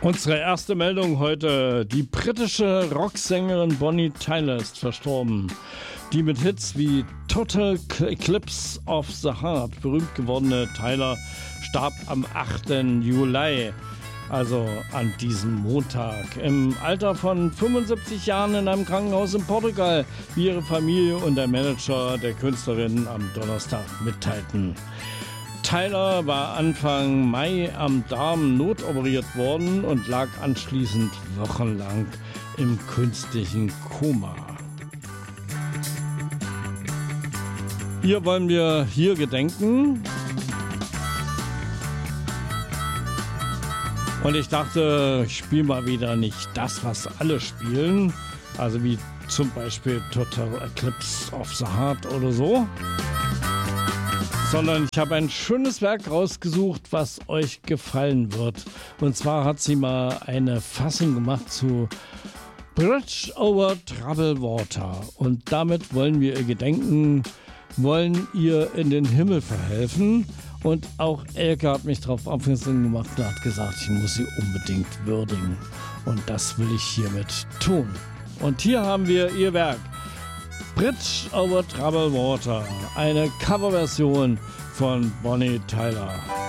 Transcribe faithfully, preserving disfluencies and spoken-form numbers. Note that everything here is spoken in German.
Unsere erste Meldung heute. Die britische Rocksängerin Bonnie Tyler ist verstorben. Die mit Hits wie Total Eclipse of the Heart berühmt gewordene Tyler starb am achten Juli, also an diesem Montag, im Alter von fünfundsiebzig Jahren in einem Krankenhaus in Portugal, wie ihre Familie und der Manager der Künstlerin am Donnerstag mitteilten. Tyler war Anfang Mai am Darm notoperiert worden und lag anschließend wochenlang im künstlichen Koma. Hier wollen wir hier gedenken. Und ich dachte, ich spiele mal wieder nicht das, was alle spielen. Also wie zum Beispiel Total Eclipse of the Heart oder so. Sondern ich habe ein schönes Werk rausgesucht, was euch gefallen wird. Und zwar hat sie mal eine Fassung gemacht zu Bridge over Troubled Water. Und damit wollen wir ihr gedenken, wollen ihr in den Himmel verhelfen. Und auch Elke hat mich darauf aufmerksam gemacht und hat gesagt, ich muss sie unbedingt würdigen. Und das will ich hiermit tun. Und hier haben wir ihr Werk. Bridge over Troubled Water, eine Coverversion von Bonnie Tyler.